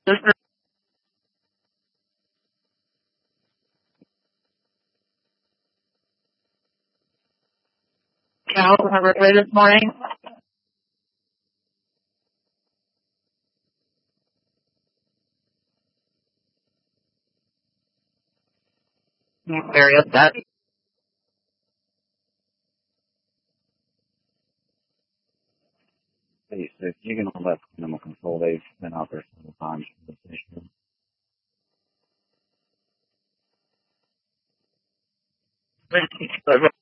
Cal, remember this morning? I'm very upset. Hey, so you can hold that animal control. They've been out there several times for this issue.